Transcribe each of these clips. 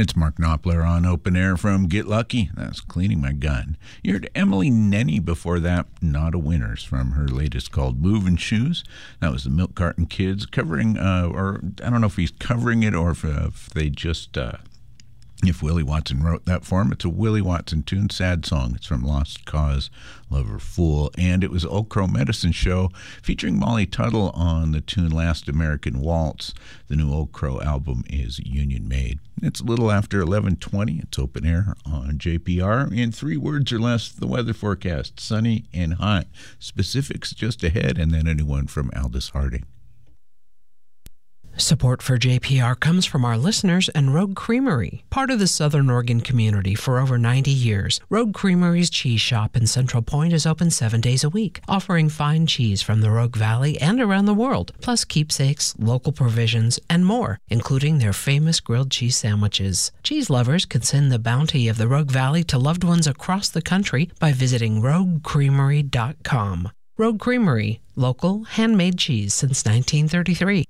It's Mark Knopfler on Open Air from Get Lucky. That's Cleaning My Gun. You heard Emily Nenny before that, Not a Winners, from her latest called Moving Shoes. That was the Milk Carton Kids covering, or I don't know if he's covering it or if they just... if Willie Watson wrote that for him. It's a Willie Watson tune, sad song. It's from Lost Cause, Lover Fool. And it was Old Crow Medicine Show featuring Molly Tuttle on the tune Last American Waltz. The new Old Crow album is Union Made. It's a little after 11:20. It's Open Air on JPR. In 3 words or less, the weather forecast, sunny and hot. Specifics just ahead, and then a new one from Aldous Harding. Support for JPR comes from our listeners and Rogue Creamery, part of the Southern Oregon community for over 90 years. Rogue Creamery's cheese shop in Central Point is open 7 days a week, offering fine cheese from the Rogue Valley and around the world, plus keepsakes, local provisions, and more, including their famous grilled cheese sandwiches. Cheese lovers can send the bounty of the Rogue Valley to loved ones across the country by visiting roguecreamery.com. Rogue Creamery, local, handmade cheese since 1933.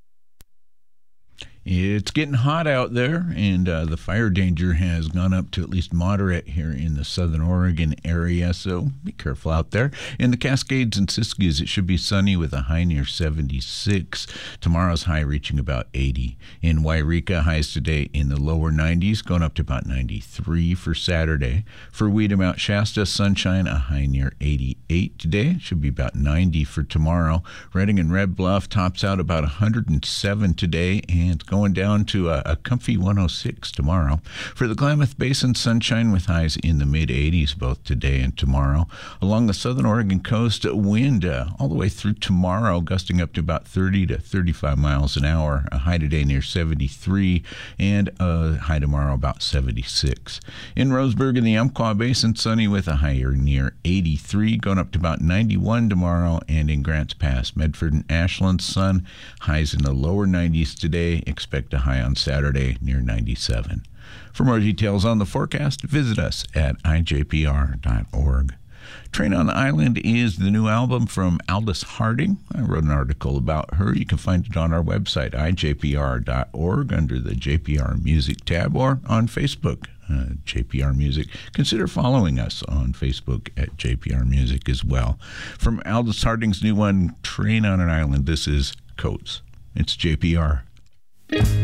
It's getting hot out there, and the fire danger has gone up to at least moderate here in the Southern Oregon area, so be careful out there. In the Cascades and Siskiyous, it should be sunny with a high near 76. Tomorrow's high reaching about 80. In Wairika, highs today in the lower 90s, going up to about 93 for Saturday. For Weeda, Mount Shasta, sunshine, a high near 88 today. Should be about 90 for tomorrow. Redding and Red Bluff tops out about 107 today, and going down to a comfy 106 tomorrow. For the Klamath Basin, sunshine with highs in the mid-80s both today and tomorrow. Along the southern Oregon coast, wind all the way through tomorrow, gusting up to about 30 to 35 miles an hour. A high today near 73, and a high tomorrow about 76. In Roseburg in the Umpqua Basin, sunny with a higher near 83, going up to about 91 tomorrow. And in Grants Pass, Medford and Ashland, sun, highs in the lower 90s today. Expect a high on Saturday near 97. For more details on the forecast, visit us at ijpr.org. Train on the Island is the new album from Aldous Harding. I wrote an article about her. You can find it on our website, ijpr.org, under the JPR Music tab, or on Facebook, JPR Music. Consider following us on Facebook at JPR Music as well. From Aldous Harding's new one, Train on an Island, this is Coates. It's JPR.